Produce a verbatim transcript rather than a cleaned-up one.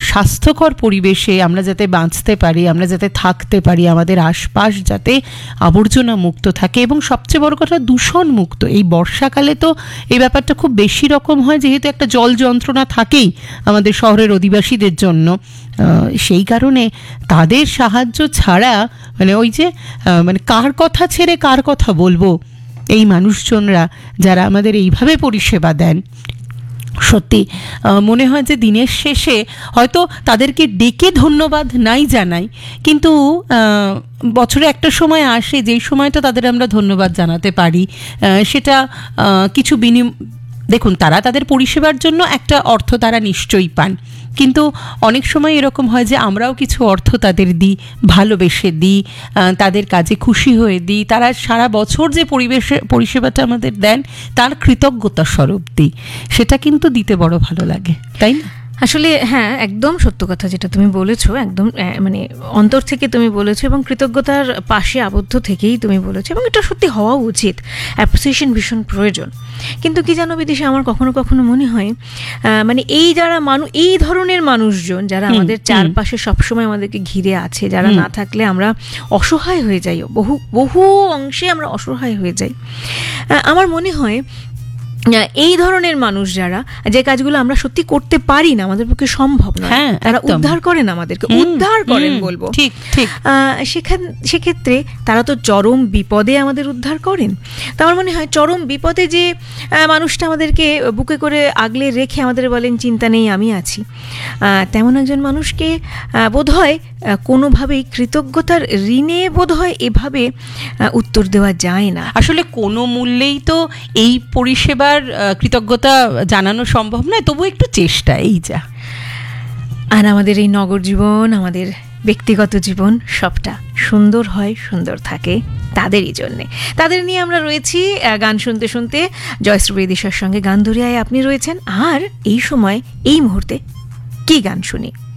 স্বাস্থ্যকর পরিবেশে আমরা যাতে বাঁচতে পারি, আমরা যাতে থাকতে পারি, আমাদের আশপাশ যাতে আবর্জনা মুক্ত থাকে এবং সবচেয়ে বড় কথা দূষণ মুক্ত। এই বর্ষাকালে তো এই ব্যাপারটা খুব বেশি রকম হয়, যেহেতু একটা জল যন্ত্রণা থাকেই আমাদের শহরের অধিবাসীদের জন্য। সেই কারণে তাদের সাহায্য ছাড়া মানে ওই যে মানে কার কথা ছেড়ে কার কথা বলবো, এই মানুষজনরা যারা আমাদের এইভাবে পরিষেবা দেন, সত্যি মনে হয় যে দিনের শেষে হয়তো তাদেরকে ডেকে ধন্যবাদ নাই জানাই, কিন্তু বছরে একটা সময় আসে যেই সময়টা তাদের আমরা ধন্যবাদ জানাতে পারি, সেটা কিছু বিনিম দেখুন তারা তাদের পরিষেবার জন্য একটা অর্থ তারা নিশ্চয়ই পান, কিন্তু অনেক সময় এরকম হয় যে আমরাও কিছু অর্থ তাদের দিই, ভালোবেসে দিই, তাদের কাজে খুশি হয়ে দিই, তারা সারা বছর যে পরিবেশে পরিষেবাটা আমাদের দেন তার কৃতজ্ঞতা স্বরূপ দিই, সেটা কিন্তু দিতে বড় ভালো লাগে, তাই না? আসলে হ্যাঁ, একদম সত্য কথা যেটা তুমি বলেছো, একদম মানে অন্তর থেকে তুমি বলেছো এবং কৃতজ্ঞতার পাশে আবদ্ধ থেকেই তুমি বলেছো, এবং এটা সত্যি হওয়া উচিত। অ্যাপ্রিসিয়েশন ভীষণ প্রয়োজন। কিন্তু কি জানো বিদিশা, আমার কখনো কখনো মনে হয় মানে এই যারা মানুষ, এই ধরনের মানুষজন যারা আমাদের চারপাশে সবসময় আমাদেরকে ঘিরে আছে, যারা না থাকলে আমরা অসহায় হয়ে যাই, বহু বহু অংশে আমরা অসহায় হয়ে যাই। আমার মনে হয় এই ধরনের মানুষ যারা, যে কাজগুলো আমরা সত্যি করতে পারি না, আমাদের পক্ষে সম্ভব নয়, তারা উদ্ধার করেন, আমাদেরকে উদ্ধার করেন বলবো, ঠিক ঠিক সেখান সেক্ষেত্রে তারা তো চরম বিপদে আমাদের উদ্ধার করেন। তো আমার মনে হয় চরম বিপদে যে মানুষটা আমাদেরকে বুকে করে আগলে রেখে আমাদের বলেন চিন্তা নেই আমি আছি, তেমন একজন মানুষকে বোধহয় কোনোভাবেই কৃতজ্ঞতার ঋণে বোধহয় এভাবে উত্তর দেওয়া যায় না। আসলে কোনো মূল্যেই তো এই পরিষেবার কৃতজ্ঞতা জানানো সম্ভব নয়, তবু একটু চেষ্টা, এই যা। আর আমাদের এই নগর জীবন, আমাদের ব্যক্তিগত জীবন সবটা সুন্দর হয়, সুন্দর থাকে তাদেরই জন্যে। তাদের নিয়ে আমরা রয়েছি গান শুনতে শুনতে। জয়শ্রী বিদিশার সঙ্গে গান ধরিয়ায় আপনি রয়েছেন। আর এই সময় এই মুহূর্তে কি গান শুনি?